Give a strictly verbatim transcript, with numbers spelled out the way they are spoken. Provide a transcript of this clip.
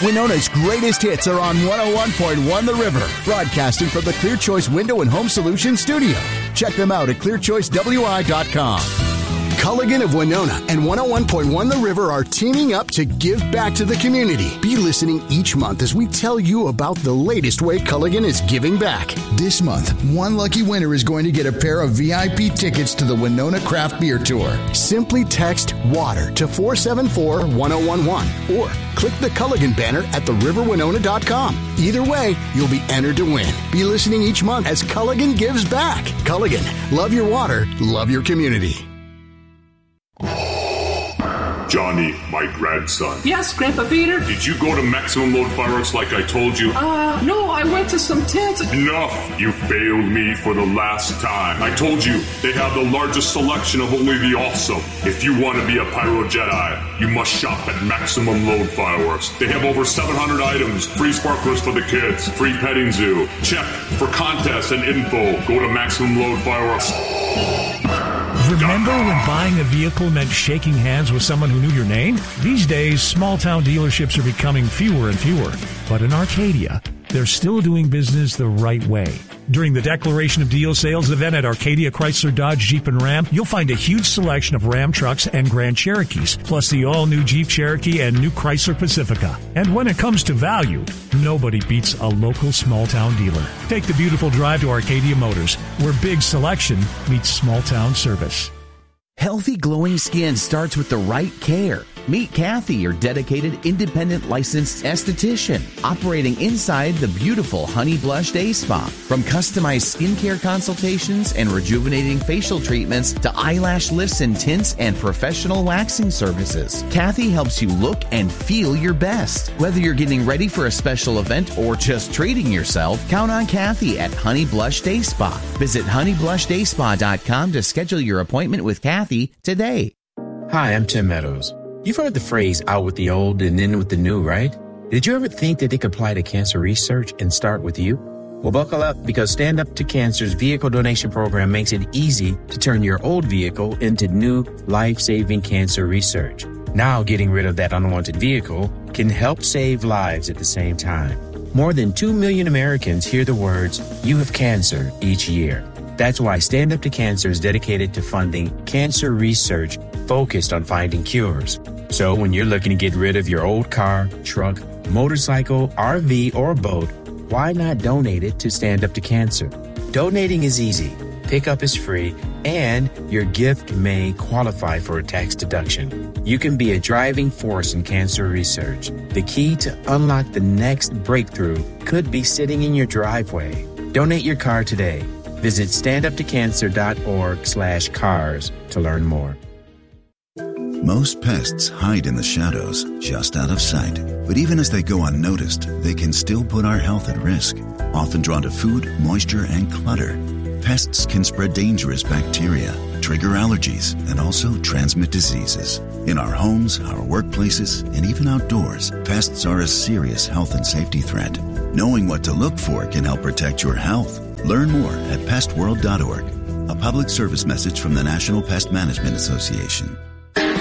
Winona's greatest hits are on one oh one point one The River, broadcasting from the Clear Choice Window and Home Solutions studio. Check them out at clear choice w i dot com. Culligan of Winona and one oh one point one The River are teaming up to give back to the community. Be listening each month as we tell you about the latest way Culligan is giving back. This month, one lucky winner is going to get a pair of V I P tickets to the Winona Craft Beer Tour. Simply text WATER to four seven four one oh one one or click the Culligan banner at the river winona dot com. Either way, you'll be entered to win. Be listening each month as Culligan gives back. Culligan, love your water, love your community. Johnny, my grandson. Yes, Grandpa Peter? Did you go to Maximum Load Fireworks like I told you? Uh, no, I went to some tents. Enough! You failed me for the last time. I told you, they have the largest selection of only the awesome. If you want to be a Pyro Jedi, you must shop at Maximum Load Fireworks. They have over seven hundred items, free sparklers for the kids, free petting zoo. Check for contests and info. Go to Maximum Load Fireworks. Remember when buying a vehicle meant shaking hands with someone who knew your name? These days, small-town dealerships are becoming fewer and fewer. But in Arcadia, they're still doing business the right way. During the Declaration of Deal sales event at Arcadia Chrysler Dodge Jeep and Ram, you'll find a huge selection of Ram trucks and Grand Cherokees, plus the all-new Jeep Cherokee and new Chrysler Pacifica. And when it comes to value, nobody beats a local small-town dealer. Take the beautiful drive to Arcadia Motors, where big selection meets small-town service. Healthy, glowing skin starts with the right care. Meet Kathy, your dedicated, independent, licensed esthetician, operating inside the beautiful Honey Blush Day Spa. From customized skincare consultations and rejuvenating facial treatments to eyelash lifts and tints and professional waxing services, Kathy helps you look and feel your best. Whether you're getting ready for a special event or just treating yourself, count on Kathy at Honey Blush Day Spa. Visit honey blush day spa dot com to schedule your appointment with Kathy today. Hi, I'm Tim Meadows. You've heard the phrase out with the old and in with the new, right? Did you ever think that they could apply to cancer research and start with you? Well, buckle up, because Stand Up to Cancer's vehicle donation program makes it easy to turn your old vehicle into new life-saving cancer research. Now, getting rid of that unwanted vehicle can help save lives at the same time. More than two million Americans hear the words, "You have cancer," each year. That's why Stand Up to Cancer is dedicated to funding cancer research focused on finding cures. So when you're looking to get rid of your old car, truck, motorcycle, R V, or boat, why not donate it to Stand Up to Cancer? Donating is easy, pickup is free, and your gift may qualify for a tax deduction. You can be a driving force in cancer research. The key to unlock the next breakthrough could be sitting in your driveway. Donate your car today. Visit stand up to cancer dot org slash cars to learn more. Most pests hide in the shadows, just out of sight. But even as they go unnoticed, they can still put our health at risk. Often drawn to food, moisture, and clutter, pests can spread dangerous bacteria, trigger allergies, and also transmit diseases. In our homes, our workplaces, and even outdoors, pests are a serious health and safety threat. Knowing what to look for can help protect your health. Learn more at pest world dot org. A public service message from the National Pest Management Association.